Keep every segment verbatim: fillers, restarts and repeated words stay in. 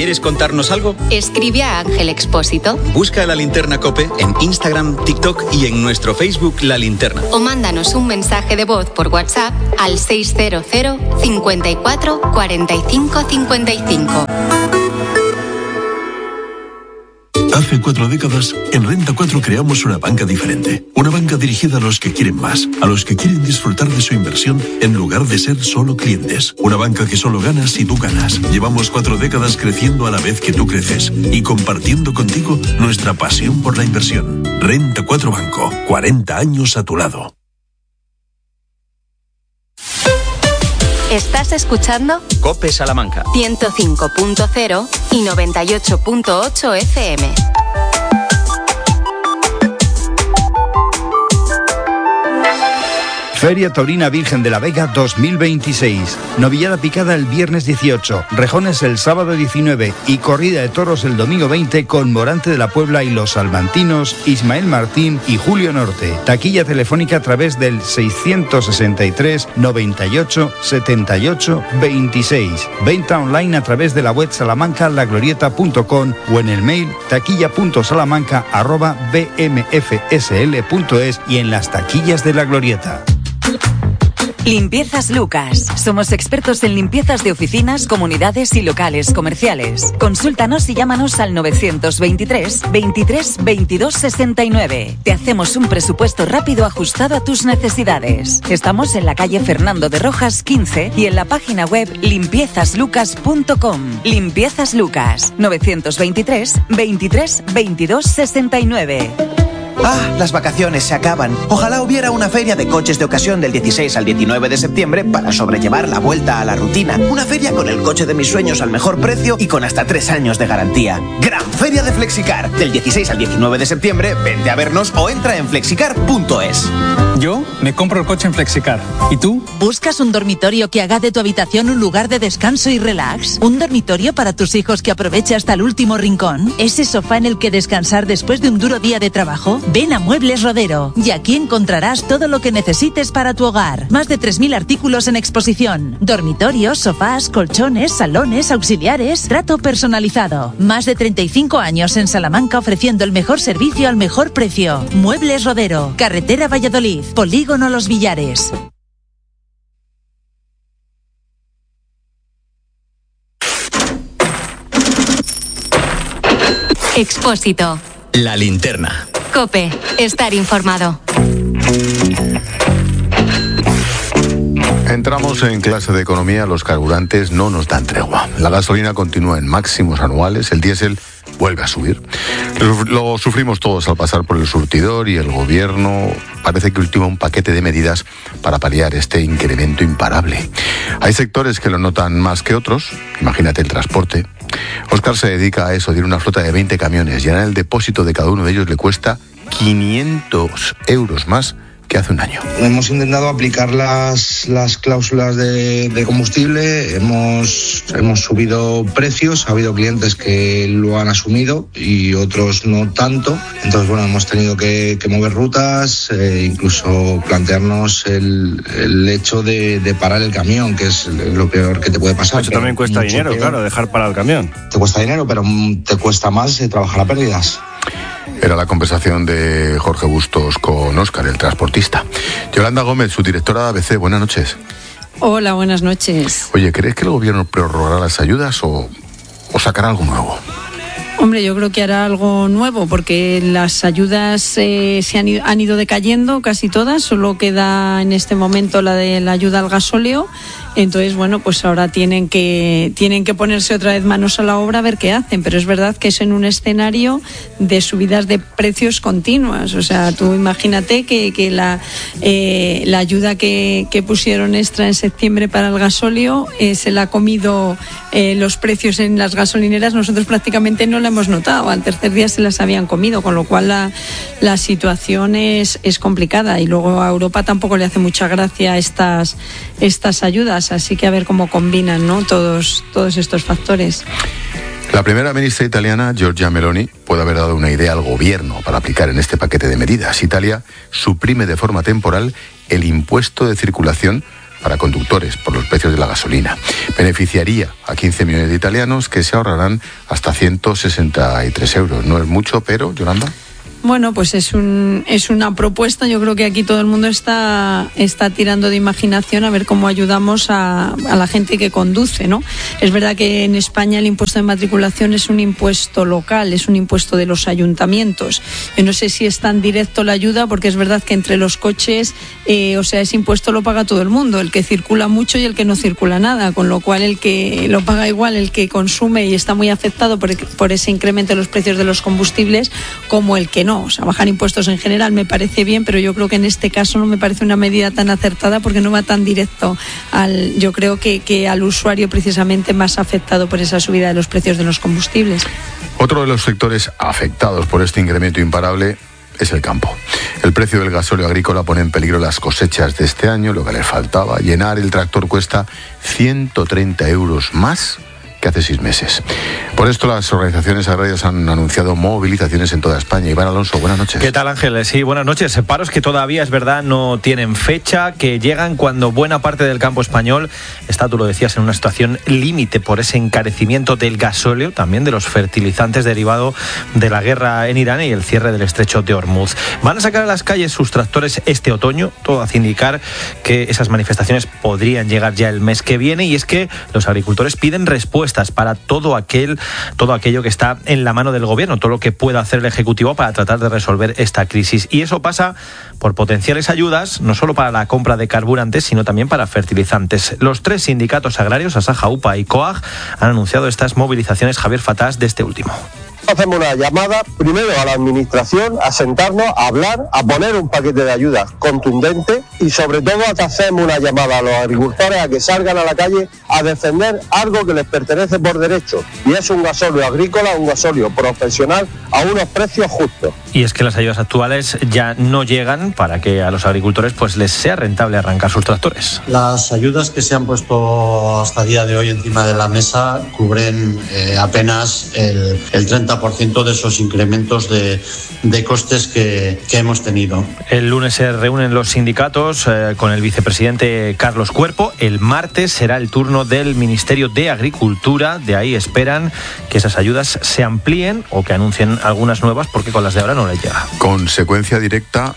¿Quieres contarnos algo? Escribe a Ángel Expósito. Busca La Linterna COPE en Instagram, TikTok y en nuestro Facebook La Linterna. O mándanos un mensaje de voz por WhatsApp al seiscientos cincuenta y cuatro cuarenta y cinco cincuenta y cinco. Hace cuatro décadas, en Renta cuatro creamos una banca diferente. Una banca dirigida a los que quieren más, a los que quieren disfrutar de su inversión en lugar de ser solo clientes. Una banca que solo gana si tú ganas. Llevamos cuatro décadas creciendo a la vez que tú creces y compartiendo contigo nuestra pasión por la inversión. Renta cuatro Banco, cuarenta años a tu lado. ¿Estás escuchando? COPE Salamanca. ciento cinco punto cero y noventa y ocho punto ocho F M. Feria Taurina Virgen de la Vega dos mil veintiséis. Novillada picada el viernes dieciocho, rejones el sábado diecinueve y corrida de toros el domingo veinte con Morante de la Puebla y los salmantinos Ismael Martín y Julio Norte. Taquilla telefónica a través del seiscientos sesenta y tres noventa y ocho setenta y ocho veintiséis. Venta online a través de la web salamanca la glorieta punto com o en el mail taquilla punto salamanca arroba b m f s l punto es y en las taquillas de la Glorieta. Limpiezas Lucas. Somos expertos en limpiezas de oficinas, comunidades y locales comerciales. Consúltanos y llámanos al novecientos veintitrés veintitrés veintidós sesenta y nueve. Te hacemos un presupuesto rápido ajustado a tus necesidades. Estamos en la calle Fernando de Rojas quince y en la página web limpiezas lucas punto com. Limpiezas Lucas. novecientos veintitrés veintitrés veintidós sesenta y nueve. Ah, las vacaciones se acaban. Ojalá hubiera una feria de coches de ocasión del dieciséis al diecinueve de septiembre para sobrellevar la vuelta a la rutina. Una feria con el coche de mis sueños al mejor precio y con hasta tres años de garantía. Gran Feria de Flexicar. Del dieciséis al diecinueve de septiembre, vente a vernos o entra en flexicar punto es. Yo me compro el coche en Flexicar. ¿Y tú? ¿Buscas un dormitorio que haga de tu habitación un lugar de descanso y relax? ¿Un dormitorio para tus hijos que aproveche hasta el último rincón? ¿Ese sofá en el que descansar después de un duro día de trabajo? Ven a Muebles Rodero y aquí encontrarás todo lo que necesites para tu hogar. Más de tres mil artículos en exposición. Dormitorios, sofás, colchones, salones, auxiliares, trato personalizado. Más de treinta y cinco años en Salamanca ofreciendo el mejor servicio al mejor precio. Muebles Rodero, Carretera Valladolid, Polígono Los Villares. Expósito. La Linterna. COPE. Estar informado. Entramos en clase de economía, los carburantes no nos dan tregua. La gasolina continúa en máximos anuales, el diésel vuelve a subir. Lo sufrimos todos al pasar por el surtidor y el gobierno parece que ultima un paquete de medidas para paliar este incremento imparable. Hay sectores que lo notan más que otros, imagínate el transporte. Óscar se dedica a eso, tiene una flota de veinte camiones. Llenar el depósito de cada uno de ellos le cuesta quinientos euros más que hace un año. Hemos intentado aplicar las, las cláusulas de, de combustible, hemos, hemos subido precios, ha habido clientes que lo han asumido y otros no tanto. Entonces, bueno, hemos tenido que, que mover rutas, eh, incluso plantearnos el, el hecho de, de parar el camión, que es lo peor que te puede pasar. Eso también cuesta dinero, peor. Claro, dejar parar el camión. Te cuesta dinero, pero te cuesta más eh, trabajar a pérdidas. Era la conversación de Jorge Bustos con Óscar, el transportista. Yolanda Gómez, su directora de A B C, buenas noches. Hola, buenas noches. Oye, ¿crees que el gobierno prorrogará las ayudas o, o sacará algo nuevo? Hombre, yo creo que hará algo nuevo porque las ayudas eh, se han ido, han ido decayendo casi todas, solo queda en este momento la de la ayuda al gasóleo. Entonces, bueno, pues ahora tienen que tienen que ponerse otra vez manos a la obra a ver qué hacen, pero es verdad que es en un escenario de subidas de precios continuas. O sea, tú imagínate que, que la eh, la ayuda que, que pusieron extra en septiembre para el gasóleo eh, se la ha comido eh, los precios en las gasolineras. Nosotros prácticamente no la hemos notado, al tercer día se las habían comido, con lo cual la, la situación es, es complicada y luego a Europa tampoco le hace mucha gracia estas, estas ayudas. Así que a ver cómo combinan, ¿no?, todos, todos estos factores. La primera ministra italiana, Giorgia Meloni, puede haber dado una idea al gobierno para aplicar en este paquete de medidas. Italia suprime de forma temporal el impuesto de circulación para conductores por los precios de la gasolina. Beneficiaría a quince millones de italianos que se ahorrarán hasta ciento sesenta y tres euros. No es mucho, pero, Yolanda. Bueno, pues es un es una propuesta. Yo creo que aquí todo el mundo está está tirando de imaginación a ver cómo ayudamos a, a la gente que conduce, ¿no? Es verdad que en España el impuesto de matriculación es un impuesto local, es un impuesto de los ayuntamientos. Yo no sé si es tan directo la ayuda, porque es verdad que entre los coches, eh, o sea, ese impuesto lo paga todo el mundo, el que circula mucho y el que no circula nada, con lo cual el que lo paga igual, el que consume y está muy afectado por, por ese incremento de los precios de los combustibles, como el que no. O sea, bajar impuestos en general me parece bien, pero yo creo que en este caso no me parece una medida tan acertada porque no va tan directo al, yo creo que, que al usuario precisamente más afectado por esa subida de los precios de los combustibles. Otro de los sectores afectados por este incremento imparable es el campo. El precio del gasóleo agrícola pone en peligro las cosechas de este año, lo que les faltaba. Llenar el tractor cuesta ciento treinta euros más que hace seis meses. Por esto las organizaciones agrarias han anunciado movilizaciones en toda España. Iván Alonso, buenas noches. ¿Qué tal, Ángel? Sí, buenas noches. Paros que todavía, es verdad, no tienen fecha, que llegan cuando buena parte del campo español está, tú lo decías, en una situación límite por ese encarecimiento del gasóleo, también de los fertilizantes derivado de la guerra en Irán y el cierre del estrecho de Hormuz. Van a sacar a las calles sus tractores este otoño, todo hace indicar que esas manifestaciones podrían llegar ya el mes que viene, y es que los agricultores piden respuestas para todo aquel, todo aquello que está en la mano del gobierno, todo lo que pueda hacer el Ejecutivo para tratar de resolver esta crisis. Y eso pasa por potenciales ayudas, no solo para la compra de carburantes, sino también para fertilizantes. Los tres sindicatos agrarios, Asaja, U P A y COAG, han anunciado estas movilizaciones. Javier Fatás, de este último. Hacemos una llamada primero a la administración a sentarnos, a hablar, a poner un paquete de ayudas contundente, y sobre todo hacemos una llamada a los agricultores a que salgan a la calle a defender algo que les pertenece por derecho, y es un gasóleo agrícola, un gasóleo profesional a unos precios justos. Y es que las ayudas actuales ya no llegan para que a los agricultores pues les sea rentable arrancar sus tractores. Las ayudas que se han puesto hasta el día de hoy encima de la mesa cubren eh, apenas el, el treinta por ciento de esos incrementos de, de costes que, que hemos tenido. El lunes se reúnen los sindicatos eh, con el vicepresidente Carlos Cuerpo. El martes será el turno del Ministerio de Agricultura. De ahí esperan que esas ayudas se amplíen o que anuncien algunas nuevas, porque con las de ahora no les llega. Consecuencia directa: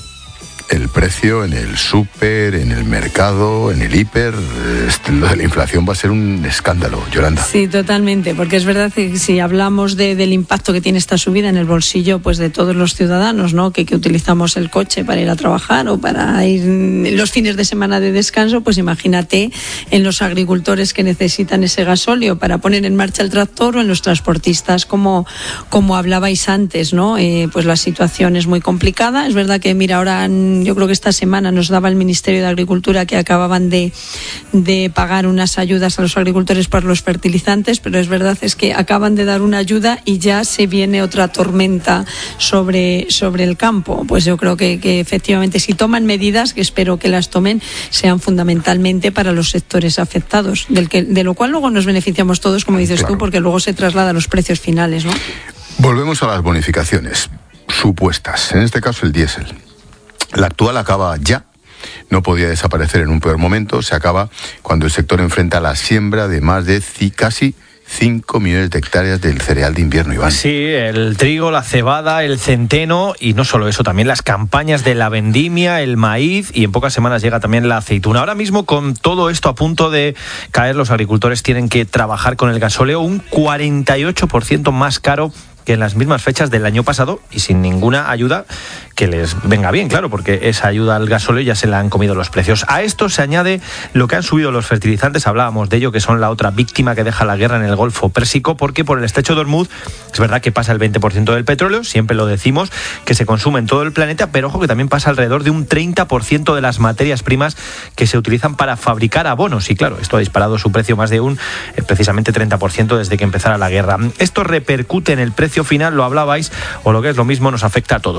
el precio en el súper, en el mercado, en el hiper. Lo de la inflación va a ser un escándalo, Yolanda. Sí, totalmente, porque es verdad que si hablamos de, del impacto que tiene esta subida en el bolsillo pues de todos los ciudadanos, ¿no? que, que utilizamos el coche para ir a trabajar o para ir los fines de semana de descanso, pues imagínate en los agricultores que necesitan ese gasóleo para poner en marcha el tractor, o en los transportistas, como, como hablabais antes, ¿no? Eh, pues la situación es muy complicada. Es verdad que, mira, ahora han yo creo que esta semana nos daba el Ministerio de Agricultura que acababan de, de pagar unas ayudas a los agricultores por los fertilizantes, pero es verdad es que acaban de dar una ayuda y ya se viene otra tormenta sobre, sobre el campo. Pues yo creo que, que efectivamente, si toman medidas, que espero que las tomen, sean fundamentalmente para los sectores afectados, del que, de lo cual luego nos beneficiamos todos, como dices claro. tú, porque luego se traslada a los precios finales, ¿no? Volvemos a las bonificaciones supuestas, en este caso el diésel. La actual acaba ya, no podía desaparecer en un peor momento. Se acaba cuando el sector enfrenta la siembra de más de c- casi cinco millones de hectáreas del cereal de invierno, Iván. Sí, el trigo, la cebada, el centeno, y no solo eso, también las campañas de la vendimia, el maíz, y en pocas semanas llega también la aceituna. Ahora mismo, con todo esto a punto de caer, los agricultores tienen que trabajar con el gasóleo un cuarenta y ocho por ciento más caro que en las mismas fechas del año pasado, y sin ninguna ayuda que les venga bien, claro, porque esa ayuda al gasóleo ya se la han comido los precios. A esto se añade lo que han subido los fertilizantes, hablábamos de ello, que son la otra víctima que deja la guerra en el Golfo Pérsico, porque por el estrecho de Hormuz es verdad que pasa el veinte por ciento del petróleo, siempre lo decimos, que se consume en todo el planeta, pero ojo que también pasa alrededor de un treinta por ciento de las materias primas que se utilizan para fabricar abonos, y claro, esto ha disparado su precio más de un, eh, precisamente treinta por ciento desde que empezara la guerra. Esto repercute en el precio final, lo hablabais, o lo que es lo mismo, nos afecta a todos.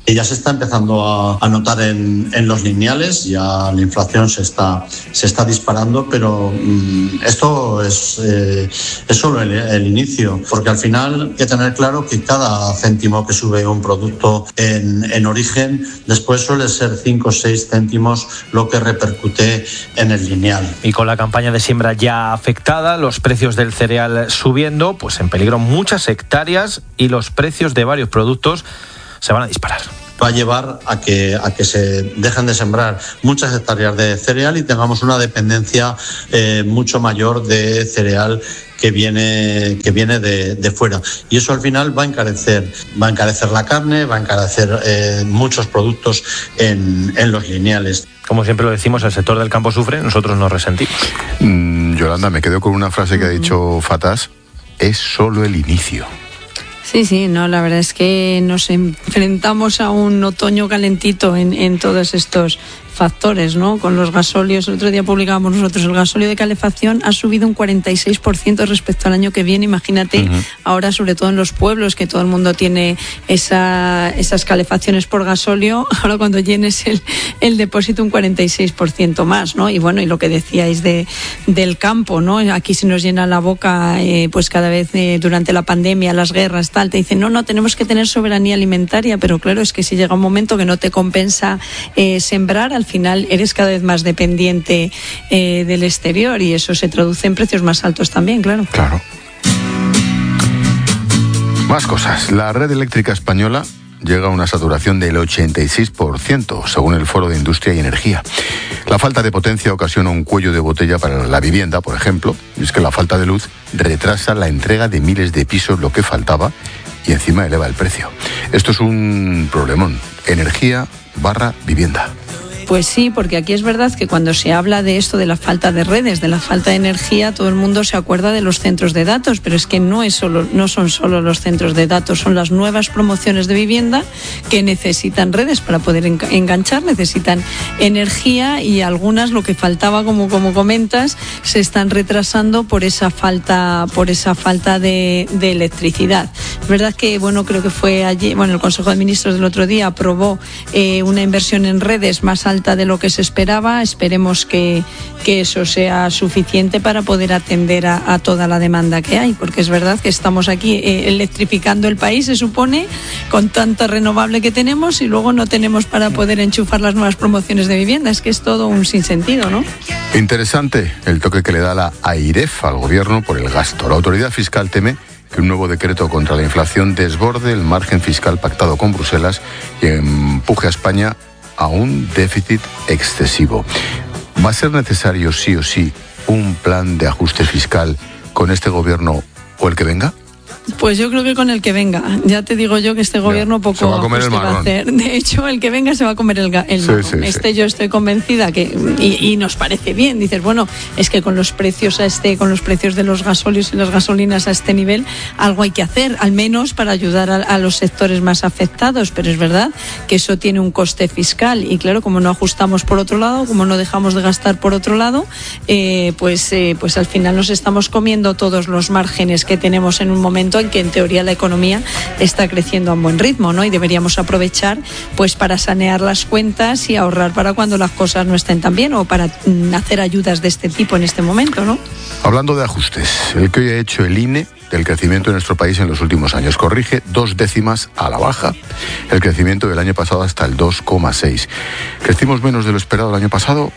que ya se está empezando a, a notar en, en los lineales, ya la inflación se está, se está disparando, pero mmm, esto es, eh, es solo el, el inicio, porque al final hay que tener claro que cada céntimo que sube un producto en, en origen, después suele ser cinco o seis céntimos lo que repercute en el lineal. Y con la campaña de siembra ya afectada, los precios del cereal subiendo, pues en peligro muchas hectáreas y los precios de varios productos se van a disparar. Va a llevar a que, a que se dejen de sembrar muchas hectáreas de cereal y tengamos una dependencia eh, mucho mayor de cereal que viene, que viene de, de fuera. Y eso al final va a encarecer, va a encarecer la carne, va a encarecer eh, muchos productos en, en los lineales. Como siempre lo decimos, el sector del campo sufre, nosotros nos resentimos. Mm, Yolanda, me quedo con una frase que ha dicho Fatás: es solo el inicio. Sí, sí, no, la verdad es que nos enfrentamos a un otoño calentito en, en todos estos factores, ¿no? Con los gasóleos, el otro día publicábamos nosotros, el gasóleo de calefacción ha subido un cuarenta y seis por ciento respecto al año que viene. Imagínate, uh-huh. ahora sobre todo en los pueblos, que todo el mundo tiene esa, esas calefacciones por gasóleo, ahora cuando llenes el, el depósito un cuarenta y seis por ciento más, ¿no? Y bueno, y lo que decíais de, del campo, ¿no? Aquí se nos llena la boca, eh, pues cada vez eh, durante la pandemia, las guerras, tal, te dicen, no, no, tenemos que tener soberanía alimentaria, pero claro, es que si llega un momento que no te compensa eh, sembrar, al final eres cada vez más dependiente eh, del exterior y eso se traduce en precios más altos también, claro. Claro. Más cosas. La red eléctrica española llega a una saturación del ochenta y seis por ciento, según el Foro de Industria y Energía. La falta de potencia ocasiona un cuello de botella para la vivienda, por ejemplo, y es que la falta de luz retrasa la entrega de miles de pisos, lo que faltaba, y encima eleva el precio. Esto es un problemón. Energía barra vivienda. Pues sí, porque aquí es verdad que cuando se habla de esto, de la falta de redes, de la falta de energía, todo el mundo se acuerda de los centros de datos, pero es que no es solo, no son solo los centros de datos, son las nuevas promociones de vivienda que necesitan redes para poder enganchar, necesitan energía y algunas, lo que faltaba, como, como comentas, se están retrasando por esa falta, por esa falta de, de electricidad. Es verdad que, bueno, creo que fue ayer, bueno, el Consejo de Ministros del otro día aprobó eh, una inversión en redes más alta de lo que se esperaba. Esperemos que, que eso sea suficiente para poder atender a, a toda la demanda que hay, porque es verdad que estamos aquí eh, electrificando el país, se supone, con tanta renovable que tenemos y luego no tenemos para poder enchufar las nuevas promociones de vivienda. Es que es todo un sinsentido, ¿no? Interesante el toque que le da la AIREF al gobierno por el gasto. La autoridad fiscal teme que un nuevo decreto contra la inflación desborde el margen fiscal pactado con Bruselas y empuje a España a un déficit excesivo. ¿Va a ser necesario sí o sí un plan de ajuste fiscal con este gobierno o el que venga? Pues yo creo que con el que venga. Ya te digo yo que este gobierno poco se va a comer el marrón. Va a hacer. De hecho, el que venga se va a comer el, el sí, marrón. Sí, este sí. Yo estoy convencida que y, y nos parece bien. Dices, bueno, es que con los precios a este, con los precios de los gasóleos y las gasolinas a este nivel, algo hay que hacer, al menos para ayudar a, a los sectores más afectados. Pero es verdad que eso tiene un coste fiscal y claro, como no ajustamos por otro lado, como no dejamos de gastar por otro lado, eh, pues, eh, pues al final nos estamos comiendo todos los márgenes que tenemos en un momento en que en teoría la economía está creciendo a un buen ritmo, ¿no? Y deberíamos aprovechar pues para sanear las cuentas y ahorrar para cuando las cosas no estén tan bien o para mm, hacer ayudas de este tipo en este momento, ¿no? Hablando de ajustes, el que hoy ha hecho el I N E del crecimiento de nuestro país en los últimos años corrige dos décimas a la baja el crecimiento del año pasado hasta el dos coma seis. ¿Crecimos menos de lo esperado el año pasado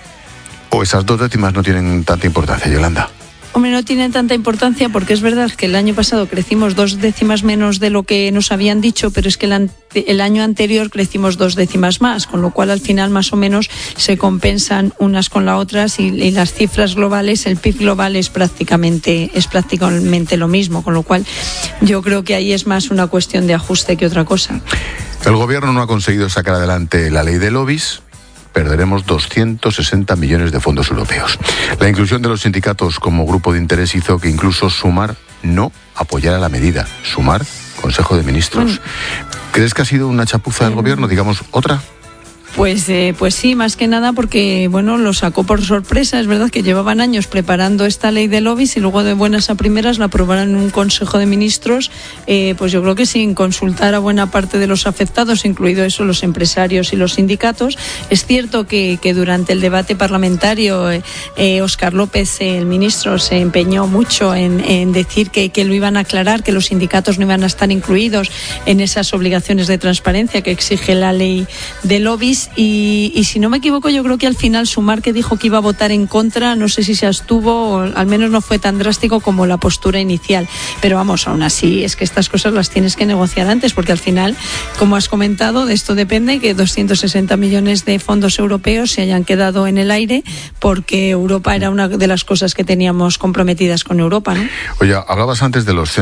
o esas dos décimas no tienen tanta importancia, Yolanda? Hombre, no tiene tanta importancia porque es verdad que el año pasado crecimos dos décimas menos de lo que nos habían dicho, pero es que el, ante, el año anterior crecimos dos décimas más, con lo cual al final más o menos se compensan unas con las otras y, y las cifras globales, el P I B global es prácticamente, es prácticamente lo mismo, con lo cual yo creo que ahí es más una cuestión de ajuste que otra cosa. El gobierno no ha conseguido sacar adelante la ley de lobbies. Perderemos doscientos sesenta millones de fondos europeos. La inclusión de los sindicatos como grupo de interés hizo que incluso Sumar no apoyara la medida. Sumar, Consejo de Ministros. Bueno. ¿Crees que ha sido una chapuza del gobierno? Digamos, otra. Pues, eh, pues sí, más que nada porque, bueno, lo sacó por sorpresa. Es verdad que llevaban años preparando esta ley de lobbies y luego de buenas a primeras la aprobaron en un Consejo de Ministros, eh, pues yo creo que sin consultar a buena parte de los afectados, incluido eso los empresarios y los sindicatos. Es cierto que, que durante el debate parlamentario eh, eh, Óscar López, eh, el ministro, se empeñó mucho en, en decir que, que lo iban a aclarar, que los sindicatos no iban a estar incluidos en esas obligaciones de transparencia que exige la ley de lobbies. Y, y si no me equivoco, yo creo que al final Sumar, que dijo que iba a votar en contra, no sé si se abstuvo, o al menos no fue tan drástico como la postura inicial. Pero vamos, aún así es que estas cosas las tienes que negociar antes, porque al final, como has comentado, de esto depende que doscientos sesenta millones de fondos europeos se hayan quedado en el aire, porque Europa era una de las cosas que teníamos comprometidas con Europa, ¿no? Oye, hablabas antes de los